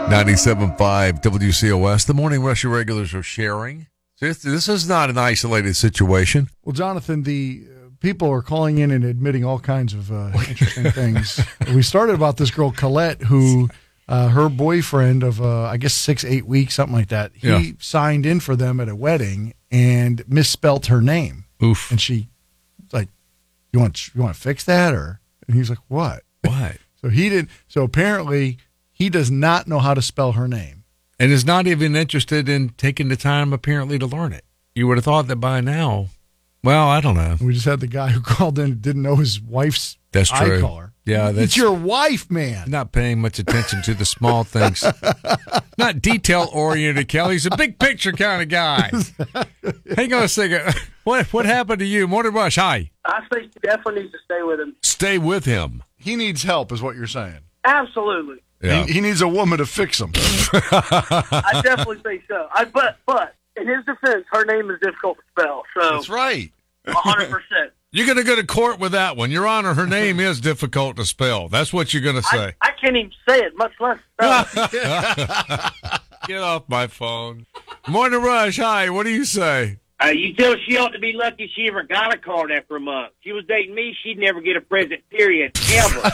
97.5 WCOS. The Morning Rush regulars are sharing. This is not an isolated situation. Well, Jonathan, the people are calling in and admitting all kinds of interesting things. We started about this girl, Colette, who her boyfriend of, I guess, 6-8 weeks, something like that, he signed in for them at a wedding and misspelt her name. Oof. And she was like, you want to fix that? And he's like, what? What? So he didn't. So apparently he does not know how to spell her name. And is not even interested in taking the time, apparently, to learn it. You would have thought that by now. Well, I don't know. We just had the guy who called in and didn't know his wife's eye color. Yeah, it's your wife, man. Not paying much attention to the small things. Not detail-oriented, Kelly. He's a big picture kind of guy. Hang on a second. What happened to you? Morning Rush, hi. I think he definitely needs to stay with him. Stay with him. He needs help is what you're saying. Absolutely. Yeah. He needs a woman to fix him. I definitely think so. But in his defense, her name is difficult to spell. So that's right. 100%. You're going to go to court with that one. Your Honor, her name is difficult to spell. That's what you're going to say. I can't even say it, much less spell it. Get off my phone. Morning Rush, hi. What do you say? You tell she ought to be lucky she ever got a card after a month. She was dating me, she'd never get a present, period, ever.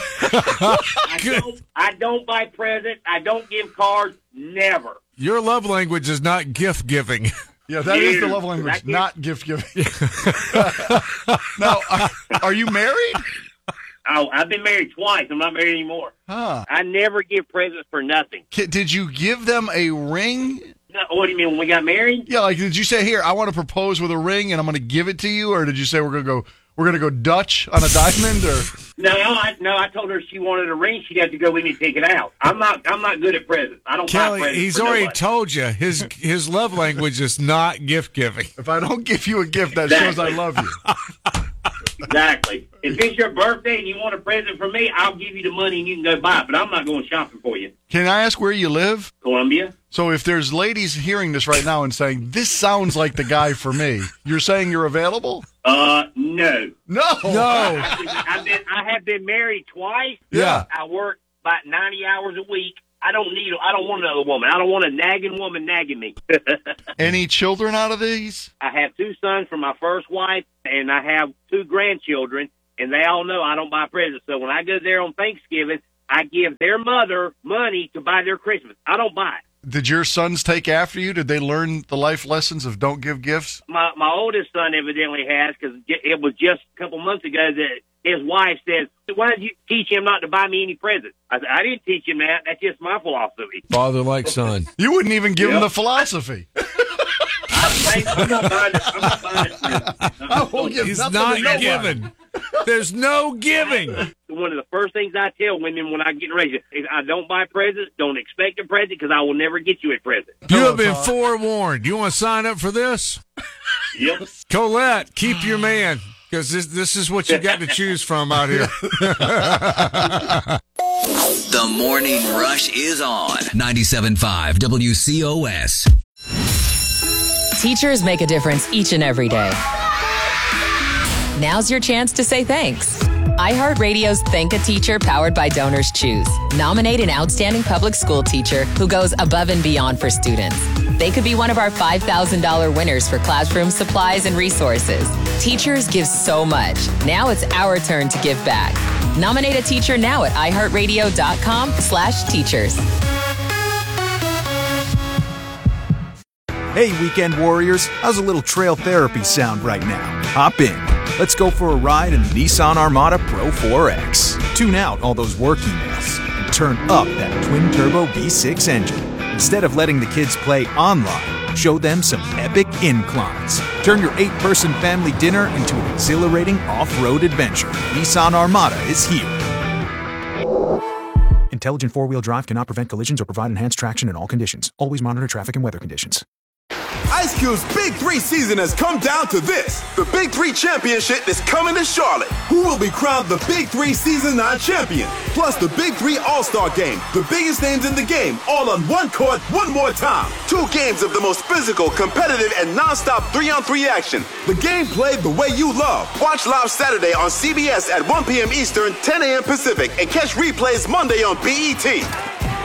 I don't buy presents. I don't give cards, never. Your love language is not gift giving. Yeah, that is the love language, not gift giving. Now, are you married? Oh, I've been married twice. I'm not married anymore. Huh. I never give presents for nothing. Did you give them a ring? No, what do you mean, when we got married? Yeah, like did you say, here, I want to propose with a ring and I'm going to give it to you? Or did you say we're going to go Dutch on a diamond? Or No, I told her if she wanted a ring, she'd have to go with me and pick it out. I'm not good at presents. I don't buy Kelly, presents. he's for already nobody. told you his love language is not gift giving. If I don't give you a gift, that shows I love you. Exactly. If it's your birthday and you want a present from me, I'll give you the money and you can go buy it, but I'm not going shopping for you. Can I ask where you live? Columbia. So if there's ladies hearing this right now and saying, this sounds like the guy for me, you're saying you're available? No. No. I have been married twice. Yeah. I work about 90 hours a week. I don't want another woman. I don't want a nagging woman nagging me. Any children out of these? I have 2 sons from my first wife, and I have 2 grandchildren, and they all know I don't buy presents. So when I go there on Thanksgiving, I give their mother money to buy their Christmas. I don't buy it. Did your sons take after you? Did they learn the life lessons of don't give gifts? My oldest son evidently has, because it was just a couple months ago that his wife said, why did you teach him not to buy me any presents? I said, I didn't teach him that. That's just my philosophy. Father like son. You wouldn't even give him the philosophy. I'm not buying it. He's not giving. There's no giving. One of the first things I tell women when I get ready is I don't buy presents. Don't expect a present because I will never get you a present. You have been forewarned. You want to sign up for this? Yep. Colette, keep your man, because this is what you got to choose from out here. The Morning Rush is on 97.5 WCOS. Teachers make a difference each and every day. Now's your chance to say thanks. iHeartRadio's Thank a Teacher powered by Donors Choose. Nominate an outstanding public school teacher who goes above and beyond for students. They could be one of our $5,000 winners for classroom supplies and resources. Teachers give so much. Now it's our turn to give back. Nominate a teacher now at iHeartRadio.com/teachers. Hey, weekend warriors, how's a little trail therapy sound right now? Hop in. Let's go for a ride in the Nissan Armada Pro 4X. Tune out all those work emails and turn up that twin-turbo V6 engine. Instead of letting the kids play online, show them some epic inclines. Turn your 8-person family dinner into an exhilarating off-road adventure. Nissan Armada is here. Intelligent four-wheel drive cannot prevent collisions or provide enhanced traction in all conditions. Always monitor traffic and weather conditions. Ice Cube's Big 3 season has come down to this. The Big 3 Championship is coming to Charlotte. Who will be crowned the Big 3 Season 9 champion? Plus the Big 3 All-Star Game. The biggest names in the game, all on one court, one more time. 2 games of the most physical, competitive, and non-stop 3-on-3 action. The game played the way you love. Watch live Saturday on CBS at 1 p.m. Eastern, 10 a.m. Pacific, and catch replays Monday on BET.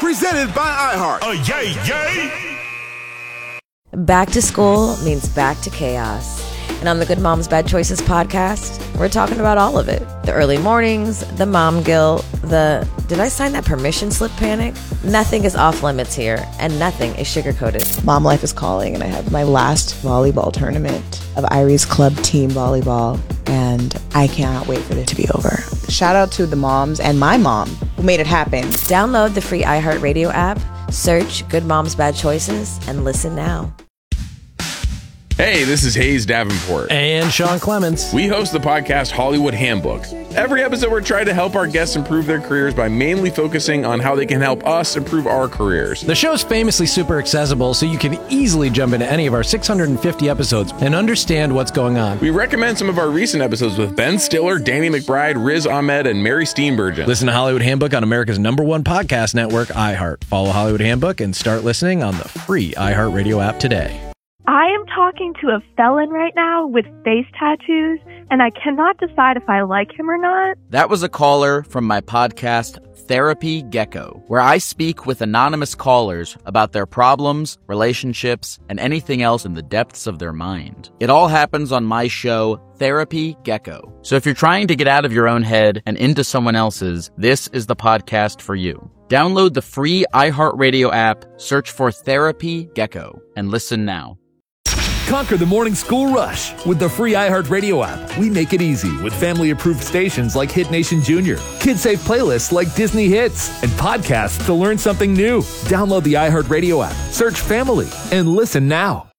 Presented by iHeart. Yay! Back to school means back to chaos. And on the Good Moms Bad Choices podcast, we're talking about all of it. The early mornings, the mom guilt, the did I sign that permission slip panic? Nothing is off limits here, and nothing is sugar-coated. Mom life is calling, and I have my last volleyball tournament of Irie's Club Team Volleyball, and I cannot wait for it to be over. Shout out to the moms and my mom who made it happen. Download the free iHeartRadio app, search Good Moms Bad Choices, and listen now. Hey, this is Hayes Davenport. And Sean Clements. We host the podcast Hollywood Handbook. Every episode, we're trying to help our guests improve their careers by mainly focusing on how they can help us improve our careers. The show's famously super accessible, so you can easily jump into any of our 650 episodes and understand what's going on. We recommend some of our recent episodes with Ben Stiller, Danny McBride, Riz Ahmed, and Mary Steenburgen. Listen to Hollywood Handbook on America's #1 podcast network, iHeart. Follow Hollywood Handbook and start listening on the free iHeartRadio app today. I am talking to a felon right now with face tattoos, and I cannot decide if I like him or not. That was a caller from my podcast, Therapy Gecko, where I speak with anonymous callers about their problems, relationships, and anything else in the depths of their mind. It all happens on my show, Therapy Gecko. So if you're trying to get out of your own head and into someone else's, this is the podcast for you. Download the free iHeartRadio app, search for Therapy Gecko, and listen now. Conquer the morning school rush with the free iHeartRadio app. We make it easy with family-approved stations like Hit Nation Junior, kid-safe playlists like Disney Hits, and podcasts to learn something new. Download the iHeartRadio app, search Family, and listen now.